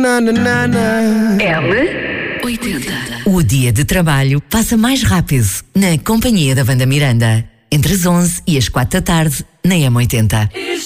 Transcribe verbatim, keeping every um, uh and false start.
M oitenta. O dia de trabalho passa mais rápido na companhia da Wanda Miranda. Entre as onze e as quatro da tarde, na M oitenta.